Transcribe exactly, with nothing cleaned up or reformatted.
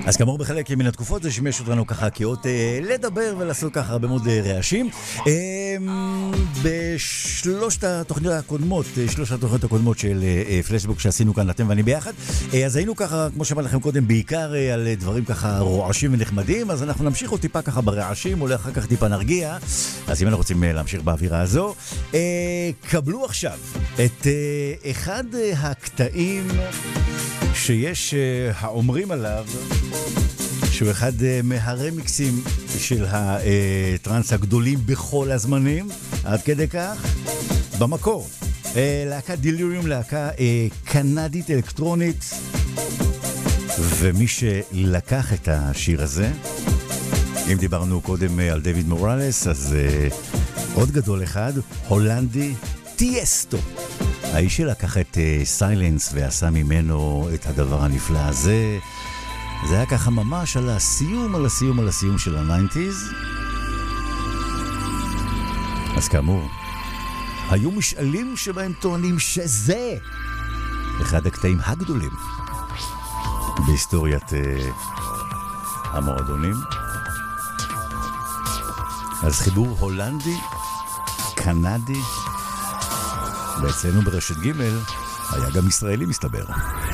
אז כאמור בחלק מן התקופות זה שימש אותנו ככה כאות אה, לדבר ולעשות ככה הרבה מאוד אה, רעשים. אה, בשלושת התוכניות הקודמות, אה, שלושת התוכניות הקודמות של אה, פלשבוק שעשינו כאן אתם ואני ביחד, אה, אז היינו ככה, כמו שאמר לכם קודם, בעיקר אה, על דברים ככה רועשים ונחמדים, אז אנחנו נמשיך עוד טיפה ככה ברעשים, אולי אחר כך טיפה נרגיע. אז אם אנחנו רוצים אה, להמשיך באווירה הזו, אה, קבלו עכשיו את אה, אחד אה, הקטעים שיש uh, האומרים עליו שהוא אחד uh, מהרמיקסים של הטרנס הגדולים בכל הזמנים, עד כדי כך במקור uh, להקה דיליריום, להקה uh, קנדית אלקטרונית, ומי שלקח את השיר הזה, אם דיברנו קודם uh, על דיוויד מוראלס, אז uh, עוד גדול אחד, הולנדי, טיאסטו, האיש שלקח את סיילנס uh, ועשה ממנו את הדבר הנפלא הזה. זה היה ככה ממש על הסיום, על הסיום, על הסיום של ה-תשעים. אז כאמור, היו משאלים שבהם טוענים שזה אחד הקטעים הגדולים בהיסטוריית uh, המועדונים. אז חיבור הולנדי, קנדי, ואצלנו ברשת ג' היה גם ישראלי מסתבר.